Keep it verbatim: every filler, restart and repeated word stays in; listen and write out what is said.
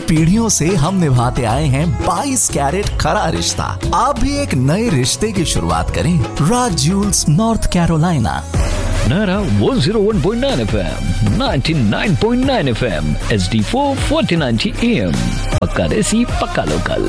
पीढ़ियों से हम निभाते आए हैं बाईस कैरेट खरा रिश्ता। आप भी एक नए रिश्ते की शुरुआत करें राज Jules north Carolina. Nara one oh one point nine F M, ninety-nine point nine F M, H D four forty ninety A M. पक्का देसी पक्का लोकल।